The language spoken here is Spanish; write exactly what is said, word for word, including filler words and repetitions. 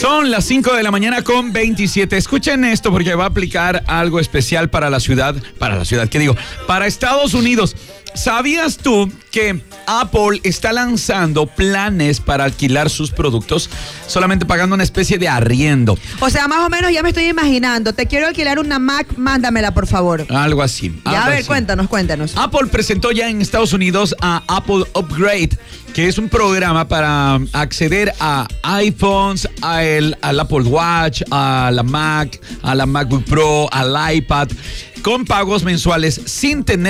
Son las cinco de la mañana con veintisiete. Escuchen esto porque va a aplicar algo especial para la ciudad, para la ciudad, ¿qué digo? Para Estados Unidos. ¿Sabías tú que Apple está lanzando planes para alquilar sus productos solamente pagando una especie de arriendo? O sea, más o menos ya me estoy imaginando. Te quiero alquilar una Mac, mándamela, por favor. Algo así. Ya, algo a ver, así. cuéntanos, cuéntanos. Apple presentó ya en Estados Unidos a Apple Upgrade, que es un programa para acceder a iPhones, a el, al Apple Watch, a la Mac, a la MacBook Pro, al iPad, con pagos mensuales sin tener